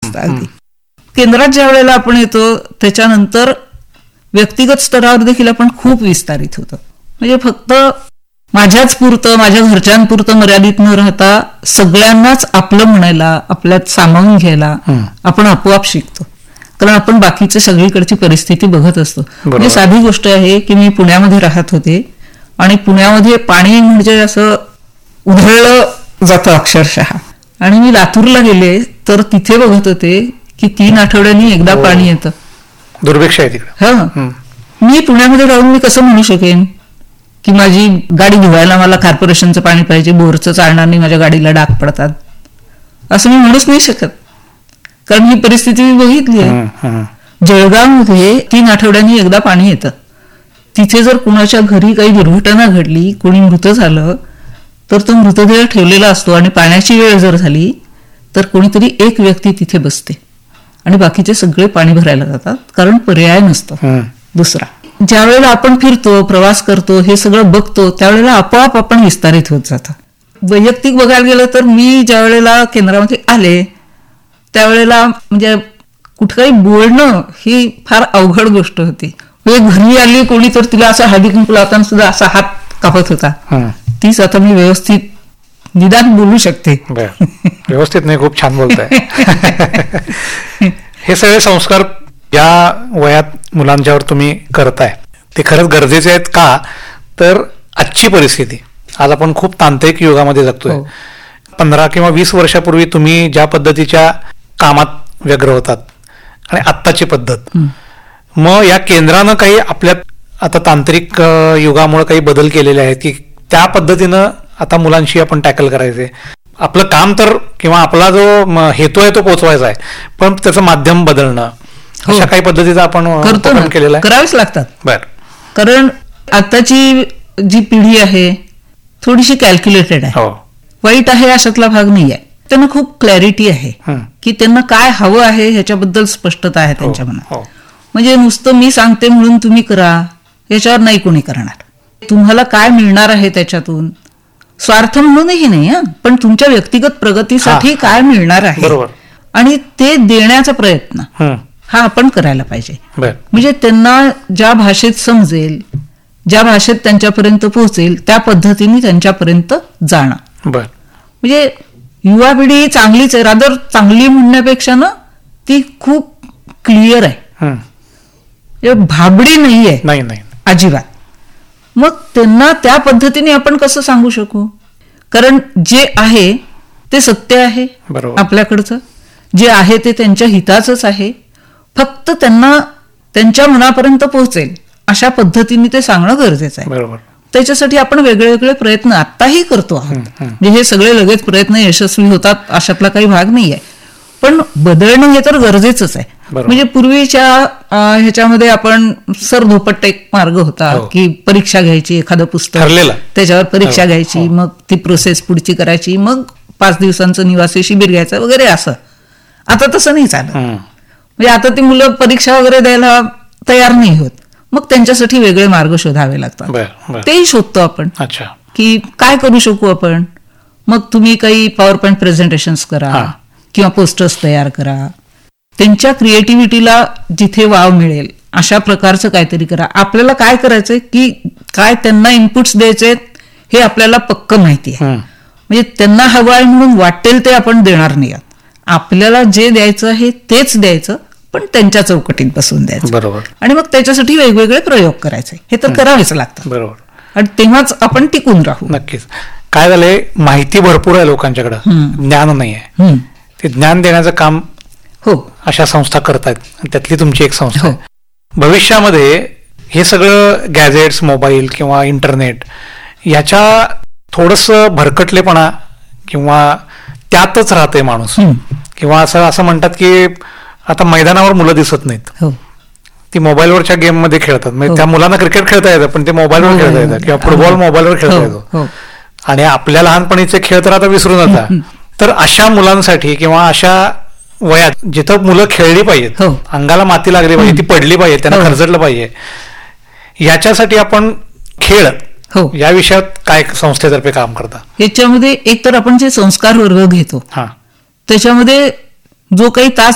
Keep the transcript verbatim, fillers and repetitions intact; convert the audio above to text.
असतं अगदी. केंद्रात ज्या वेळेला आपण येतो त्याच्यानंतर व्यक्तिगत स्तरावर देखील आपण खूप विस्तारित होतो. म्हणजे फक्त माझ्याच पुरतं माझ्या घरच्यांपुरतं मर्यादित न राहता सगळ्यांनाच आपलं म्हणायला आपल्यात सामावून घ्यायला आपण आपोआप शिकतो. कारण आपण बाकीची सगळीकडची परिस्थिती बघत असतो. म्हणजे साधी गोष्ट आहे की मी पुण्यामध्ये राहत होते आणि पुण्यामध्ये पाणी म्हणजे असं उधळलं जातं अक्षरशः. आणि मी लातूरला गेले तर तिथे बघत होते की तीन आठवड्यांनी एकदा पाणी येतं. दुर्भिक्ष आहे तिकडे. हा, मी पुण्यामध्ये राहून मी कसं म्हणू शकेन की माझी गाडी धुवायला मला कॉर्पोरेशनचं पाणी पाहिजे, बोरचं चालणार नाही, माझ्या गाडीला डाग पडतात, असं मी म्हणूच नाही शकत. कारण ही परिस्थिती मी बघितली आहे. जळगावमध्ये तीन आठवड्यांनी एकदा पाणी येतं. तिथे जर कुणाच्या घरी काही दुर्घटना घडली, कोणी मृत झालं तर तो मृतदेह ठेवलेला असतो आणि पाण्याची वेळ जर झाली तर कोणीतरी एक व्यक्ती तिथे बसते आणि बाकीचे सगळे पाणी भरायला जातात, कारण पर्याय नसतो दुसरा. ज्या वेळेला आपण फिरतो, प्रवास करतो, हे सगळं बघतो, त्यावेळेला आपोआप आपण विस्तारित होत जातो. वैयक्तिक बघायला गेलं तर मी ज्या वेळेला केंद्रामध्ये आले त्यावेळेला म्हणजे कुठं काही बोलणं ही फार अवघड गोष्ट होती. घरी आली कोणी तर तिला असं हळदी कुंकू लावताना सुद्धा असा हात कापत होता. तीच आता मी व्यवस्थित निदान बोलू शकते. व्यवस्थित नाही, खूप छान बोलताय. हे सगळे संस्कार या वयात मुलांच्यावर तुम्ही करताय ते खरंच गरजेचे आहेत का? तर आजची परिस्थिती, आज आपण खूप तांत्रिक युगामध्ये जगतोय. पंधरा किंवा वीस वर्षापूर्वी तुम्ही ज्या पद्धतीच्या कामात व्यग्र होतात आणि आत्ताची पद्धत, मग या केंद्रानं काही आपल्या आता तांत्रिक युगामुळे काही बदल केलेले आहेत की त्या पद्धतीनं आता मुलांशी आपण टॅकल करायचे? आपलं काम तर किंवा आपला जो हेतू आहे तो पोचवायचा आहे, पण त्याचं माध्यम बदलणं, अशा काही पद्धतीचा आपण करतो केलेला आहे, करावेच लागतात. बर, कारण आताची जी पिढी आहे थोडीशी कॅल्क्युलेटेड आहे. वाईट आहे अशातला भाग नाही आहे. त्यांना खूप क्लॅरिटी आहे की त्यांना काय हवं आहे ह्याच्याबद्दल स्पष्टता आहे त्यांच्या मनात. म्हणजे नुसतं मी सांगते म्हणून तुम्ही करा याच्यावर नाही कोणी करणार. तुम्हाला काय मिळणार आहे त्याच्यातून, स्वार्थ म्हणूनही नाही, पण तुमच्या व्यक्तिगत प्रगतीसाठी काय मिळणार आहे आणि ते देण्याचा प्रयत्न हा आपण करायला पाहिजे. म्हणजे त्यांना ज्या भाषेत समजेल, ज्या भाषेत त्यांच्यापर्यंत पोहोचेल त्या पद्धतीने त्यांच्यापर्यंत जाणं. म्हणजे युवा पिढी चांगलीच आहे, रादर चांगली म्हणण्यापेक्षा ना ती खूप क्लिअर आहे, भाबडी नाहीये नाही नाही अजिबात. मग त्यांना त्या पद्धतीने आपण कसं सांगू शकू? कारण जे आहे ते सत्य आहे आपल्याकडचं, जे आहे ते त्यांच्या हिताचंच आहे. फक्त त्यांना त्यांच्या मनापर्यंत पोहोचेल अशा पद्धतीने ते सांगणं गरजेचं आहे. बरोबर. त्याच्यासाठी आपण वेगळे वेगळे प्रयत्न आत्ताही करतो आहोत. म्हणजे हे सगळे लगेच प्रयत्न यशस्वी होतात अशातला काही भाग नाही आहे, पण बदलणं हे तर गरजेचंच आहे. म्हणजे पूर्वीच्या ह्याच्यामध्ये आपण सरधोपट एक मार्ग होता की परीक्षा घ्यायची, एखादं पुस्तक त्याच्यावर परीक्षा घ्यायची, मग ती प्रोसेस पुढची करायची, मग पाच दिवसांचं निवासी शिबिर घ्यायचं वगैरे असं. आता तसं नाही चालत. म्हणजे आता ती मुलं परीक्षा वगैरे द्यायला तयार नाही होत, मग त्यांच्यासाठी वेगळे मार्ग शोधावे लागतात. तेही शोधतो आपण की काय करू शकू आपण. मग तुम्ही काही पॉवर पॉईंट प्रेझेंटेशन्स करा किंवा पोस्टर्स तयार करा, त्यांच्या क्रिएटिव्हिटीला जिथे वाव मिळेल अशा प्रकारचं काहीतरी करा. आपल्याला काय करायचंय की काय त्यांना इनपुट्स द्यायचे हे आपल्याला पक्क माहिती आहे. म्हणजे त्यांना हवं आहे म्हणून वाटेल ते आपण देणार नाही. आपल्याला जे द्यायचं आहे तेच द्यायचं, पण त्यांच्या चौकटीत बसून द्यायचं. बरोबर. आणि मग त्याच्यासाठी वेगवेगळे प्रयोग करायचे, हे तर करावेच लागतं. बरोबर. आणि तेव्हाच आपण टिकून राहू. नक्कीच. काय झालंय, माहिती भरपूर आहे लोकांच्याकडे, ज्ञान नाही आहे. ते ज्ञान देण्याचं काम हो अशा संस्था करतायत, त्यातली तुमची एक संस्था आहे. भविष्यामध्ये हे सगळं गॅजेट्स, मोबाईल किंवा इंटरनेट याच्या थोडंसं भरकटलेपणा किंवा त्यातच राहते माणूस, किंवा असं असं म्हणतात की आता मैदानावर मुलं दिसत नाहीत, ती मोबाईलवरच्या गेम मध्ये खेळतात. म्हणजे त्या मुलांना क्रिकेट खेळता येतं पण ते मोबाईलवर खेळता येतं, किंवा फुटबॉल मोबाईलवर खेळता येतो. आणि आपल्या लहानपणीचे खेळ तर आता विसरून आता. तर अशा मुलांसाठी किंवा अशा वयात जिथं मुलं खेळली पाहिजेत, अंगाला माती लागली पाहिजे, ती पडली पाहिजे, त्यांना खरचटलं पाहिजे, याच्यासाठी आपण खेळ या विषयात काय संस्थेतर्फे काम करता? याच्यामध्ये एक तर आपण जे संस्कार वर्ग घेतो त्याच्यामध्ये जो काही तास